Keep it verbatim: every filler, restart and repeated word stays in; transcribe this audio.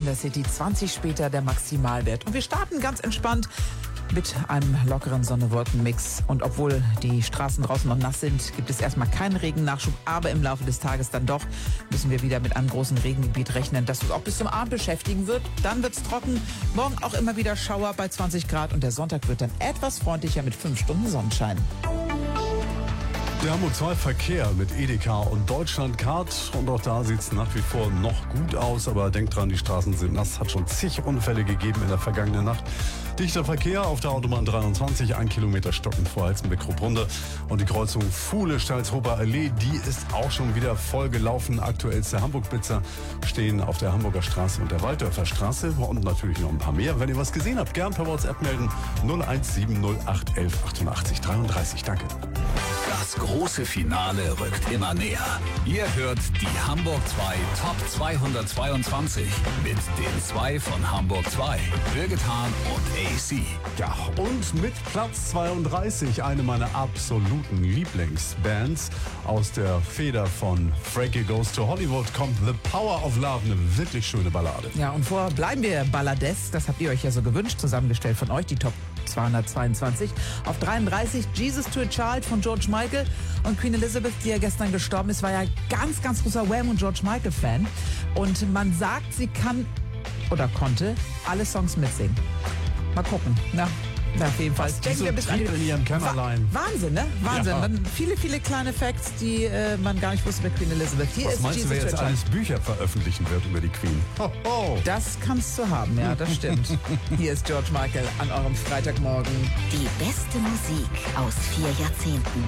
der City, zwanzig später der Maximalwert. Und wir starten ganz entspannt mit einem lockeren Sonne-Wolken-Mix. Und obwohl die Straßen draußen noch nass sind, gibt es erstmal keinen Regennachschub. Aber im Laufe des Tages dann doch müssen wir wieder mit einem großen Regengebiet rechnen, das uns auch bis zum Abend beschäftigen wird. Dann wird es trocken. Morgen auch immer wieder Schauer bei zwanzig Grad. Und der Sonntag wird dann etwas freundlicher mit fünf Stunden Sonnenschein. Der Hamburg zwei Verkehr mit Edeka und Deutschlandcard. Und auch da sieht es nach wie vor noch gut aus. Aber denkt dran, die Straßen sind nass. Hat schon zig Unfälle gegeben in der vergangenen Nacht. Dichter Verkehr auf der Autobahn dreiundzwanzig, ein Kilometer stockend vor Halstenbeck-Krupp-Runde. Und die Kreuzung Fuhle-Stalzhofer Allee, die ist auch schon wieder voll gelaufen. Aktuellste Hamburg-Blitzer stehen auf der Hamburger Straße und der Walddörfer Straße. Und natürlich noch ein paar mehr. Wenn ihr was gesehen habt, gern per WhatsApp melden. null eins sieben null acht elf achtundachtzig dreiunddreißig. Danke. Das große Finale rückt immer näher. Ihr hört die Hamburg zwei Top zweihundertzweiundzwanzig mit den zwei von Hamburg zwei, Birgit Hahn und A C. Ja, und mit Platz zweiunddreißig eine meiner absoluten Lieblingsbands aus der Feder von Frankie Goes to Hollywood kommt The Power of Love, eine wirklich schöne Ballade. Ja, und vorher bleiben wir Ballades, das habt ihr euch ja so gewünscht, zusammengestellt von euch, die Top zweihundertzweiundzwanzig. Auf dreiunddreißig Jesus to a Child von George Michael und Queen Elizabeth, die ja gestern gestorben ist, war ja ganz, ganz großer Wham und George Michael Fan. Und man sagt, sie kann oder konnte alle Songs mitsingen. Mal gucken. Na, na auf jeden Fall. Denken wir bis an die in ihrem Kämmerlein. Wahnsinn, ne? Wahnsinn. Ja. Dann viele, viele kleine Facts, die äh, man gar nicht wusste bei Queen Elizabeth. Hier Was ist meinst Jesus du, wer to a jetzt Child. alles Bücher veröffentlichen wird über die Queen? Ho, ho. Das kannst du haben, ja, das stimmt. Hier ist George Michael an eurem Freitagmorgen. Die beste Musik aus vier Jahrzehnten.